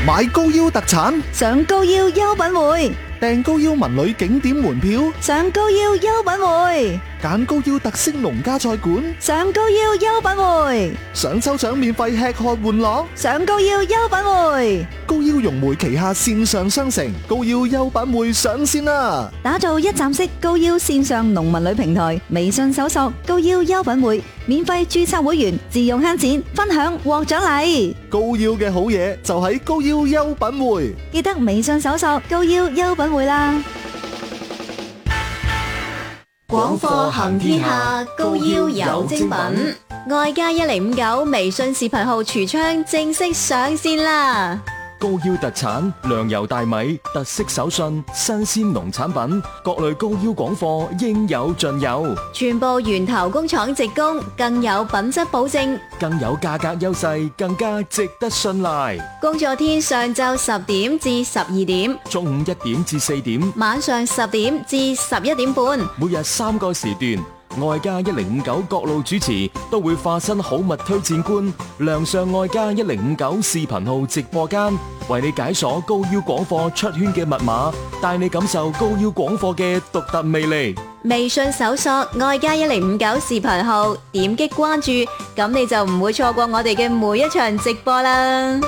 買高腰特產， 上高腰優品匯， 訂高腰文旅景點門票， 上高腰優品匯， 揀高腰特色農家菜館， 上高腰優品匯， 想抽獎免費吃喝玩樂， 上高腰優品匯。 高腰融匯旗下線上商城高腰優品匯上線啦！ 打造一站式高腰線上農民旅平台，微信搜索高腰優品匯，免費註冊會員，自用慳錢，分享獲獎勵。 高腰嘅好嘢就喺高腰優品匯， 記得微信搜索高腰優品匯啦。 廣貨行天下，高腰有精品。愛家1059微信視頻號櫥窗正式上線啦！ 高腰特產糧油大米、特色手信、新鮮農產品，各類高腰廣貨應有盡有， 全部源頭工廠直供，更有品質保證， 更有價格優勢，更加值得信賴。 工作天上晝10點至12點， 中午1點至4點， 晚上10點至11點半， 每日3個時段。愛家1059各路主持都會化身好物推薦官，亮相愛家1059視頻號直播間，為你解鎖高腰廣貨出圈嘅密碼，帶你感受高腰廣貨嘅獨特魅力。 微信搜索愛家1059視頻號，點擊關注，咁你就唔會錯過我哋嘅每一場直播啦。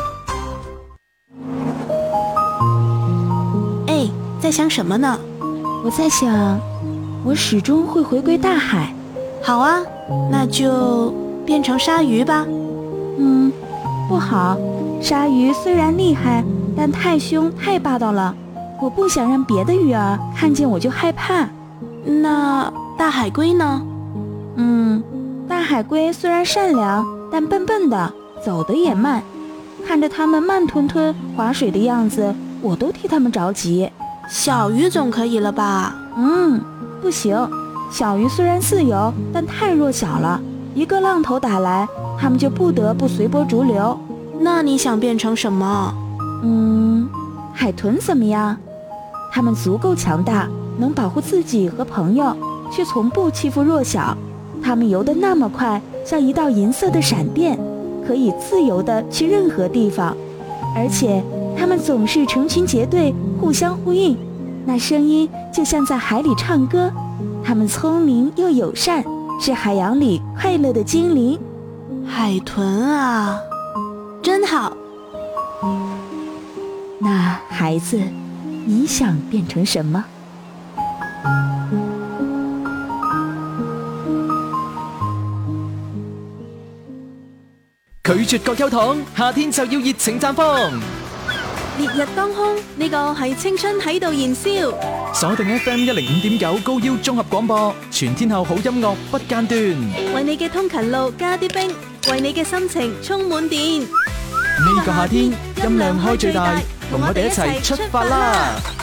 哎，在想什麼呢？ 我在想，我始終會回歸大海。 好啊，那就變成鯊魚吧。 不好，鯊魚雖然厲害，但太兇太霸道了，我不想讓別的魚兒看見我就害怕。 那大海龜呢？ 大海龜雖然善良，但笨笨的，走得也慢，看着它們慢吞吞划水的樣子，我都替它們着急。 小魚總可以了吧？ 不行，小魚雖然自由，但太弱小了，一個浪頭打來，它們就不得不隨波逐流。 那你想變成什麼？ 海豚怎麼樣？它們足夠強大，能保護自己和朋友，卻從不欺負弱小。它們游得那麼快，像一道銀色的閃電，可以自由地去任何地方。而且它們總是成群結隊，互相呼應，那聲音就像在海裡唱歌。它們聰明又友善，是海洋裡快樂的精靈。 海豚啊，真好。 那孩子，你想變成什麼？ 拒絕葛優躺，夏天就要熱情綻放。 烈日當空，呢個係青春喺度燃燒。 鎖定 FM 105.9高腰綜合廣播，全天候好音樂不間斷。 為你嘅通勤路加啲冰，為你嘅心情充滿電。 呢個夏天音量開最大，同我哋一齊出發啦！